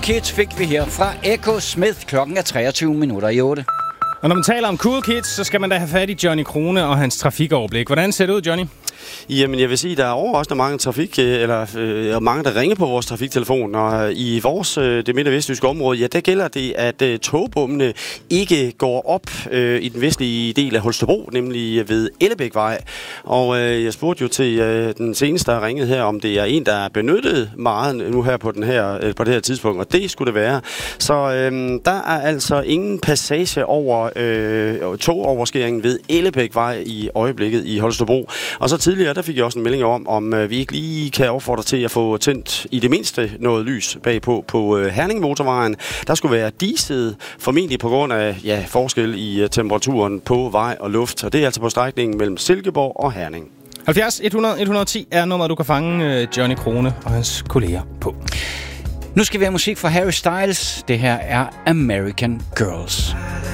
Kids fik vi her fra Echo Smith. Klokken er 23:08. Og når man taler om Cool Kids, så skal man da have fat i Johnny Krone og hans trafikoverblik. Hvordan ser det ud, Johnny? Jamen, jeg vil sige, der er overraskende mange mange, der ringer på vores trafiktelefon, og i vores, det midt- og vestjyske område, ja, der gælder det, at togbommene ikke går op i den vestlige del af Holstebro, nemlig ved Ellebækvej. Og jeg spurgte jo til den seneste, der ringede her, om det er en, der er benyttet meget nu her på det her tidspunkt, og det skulle det være. Så der er altså ingen passage over togoverskæringen ved Ellebækvej i øjeblikket i Holstebro. Og så tidligere, der fik jeg også en melding om vi ikke lige kan opfordre til at få tændt i det mindste noget lys bagpå på Herning-motorvejen. Der skulle være diset, formentlig på grund af forskel i temperaturen på vej og luft. Og det er altså på strækningen mellem Silkeborg og Herning. 70 100 110 er nummeret, du kan fange Johnny Krone og hans kolleger på. Nu skal vi have musik fra Harry Styles. Det her er American Girls.